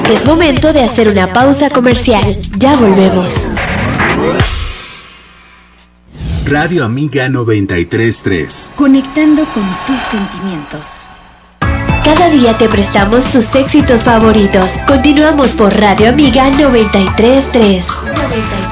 Es momento de hacer una pausa comercial. Ya volvemos. Radio Amiga 93.3. Conectando con tus sentimientos. Cada día te prestamos tus éxitos favoritos. Continuamos por Radio Amiga 93.3.